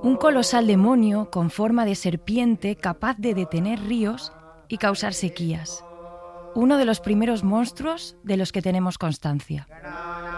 Un colosal demonio con forma de serpiente capaz de detener ríos y causar sequías. Uno de los primeros monstruos de los que tenemos constancia.